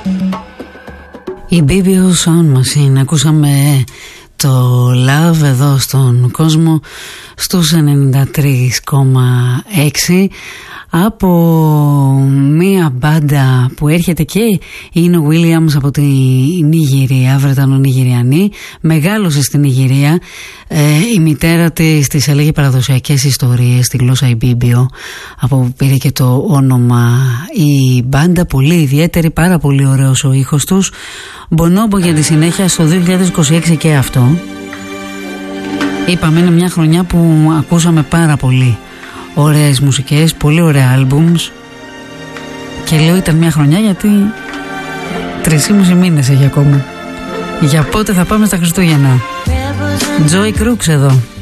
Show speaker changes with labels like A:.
A: Η BBO Sound Machine. Ακούσαμε το Love εδώ στον κόσμο στους 93,6 από μία μπάντα που έρχεται και είναι ο Williams από τη Νιγηρία, Βρετανο-Νιγηριανή, μεγάλωσε στην Νιγηρία. Η μητέρα της έλεγε παραδοσιακές ιστορίες στη γλώσσα η BBO, από που πήρε και το όνομα η μπάντα, πολύ ιδιαίτερη, πάρα πολύ ωραίος ο ήχος τους. Bonobo για τη συνέχεια στο 2026 και αυτό. Είπαμε είναι μια χρονιά που ακούσαμε πάρα πολύ ωραίες μουσικές, πολύ ωραία άλμπουμς, και λέω ήταν μια χρονιά γιατί 3,5 μήνες έχει ακόμα. Για πότε θα πάμε στα Χριστούγεννα. Joy Crooks εδώ.